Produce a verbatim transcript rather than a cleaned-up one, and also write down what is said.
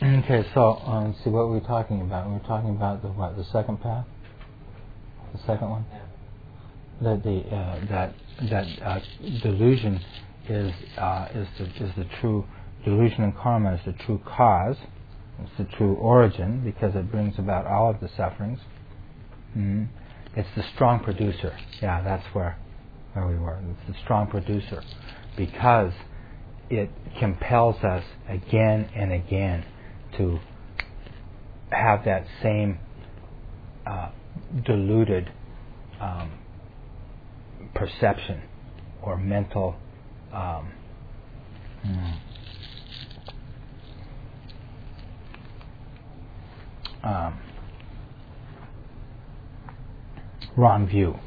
Okay, so um, see what we're talking about. We're talking about the what? The second path, the second one. That the uh, that that uh, delusion is uh, is the is the true delusion, and karma is the true cause. It's the true origin because it brings about all of the sufferings. Mm-hmm. It's the strong producer. Yeah, that's where where we were. It's the strong producer because it compels us again and again to have that same uh, deluded um, perception or mental um, mm, um, wrong view.